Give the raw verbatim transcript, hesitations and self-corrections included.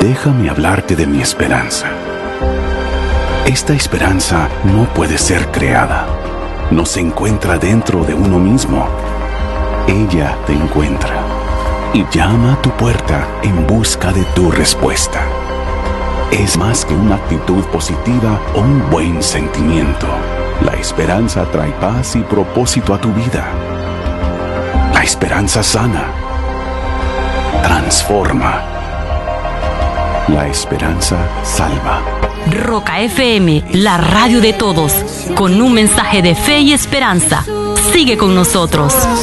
Déjame hablarte de mi esperanza. Esta esperanza no puede ser creada. No se encuentra dentro de uno mismo. Ella te encuentra y llama a tu puerta en busca de tu respuesta. Es más que una actitud positiva o un buen sentimiento. La esperanza trae paz y propósito a tu vida. La esperanza sana, transforma. La esperanza salva. Roca F M, la radio de todos, con un mensaje de fe y esperanza. Sigue con nosotros.